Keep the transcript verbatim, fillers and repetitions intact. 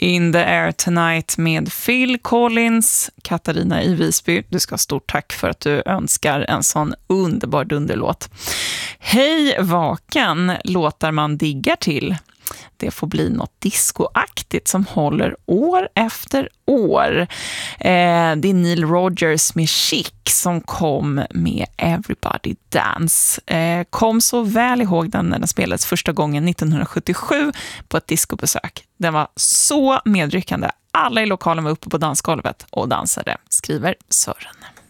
In the Air Tonight med Phil Collins. Katarina i Visby, du ska ha stort tack för att du önskar en sån underbar dunderlåt. Hej Vaken, låtar man diggar till. Det får bli något discoaktigt som håller år efter år. Eh, det är Neil Rogers med Chic som kom med Everybody Dance. Eh, kom så väl ihåg den när den spelades första gången nittonhundrasjuttiosju på ett discobesök. Den var så medryckande. Alla i lokalen var uppe på dansgolvet och dansade, skriver Sören.